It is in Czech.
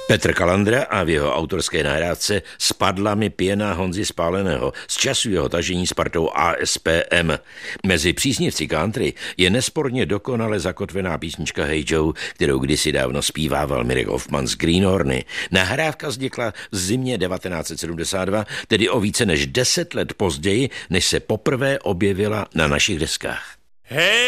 Petr Kalandra a v jeho autorské nahrávce Spadla mi pěna Honzy Spáleného z času jeho tažení s partou ASPM. Mezi příznivci country je nesporně dokonale zakotvená písnička Hey Joe, kterou kdysi dávno zpívával Mirek Hoffman z Greenhorny. Nahrávka vznikla v zimě 1972, tedy o více než 10 let později, než se poprvé objevila na našich deskách. Hey!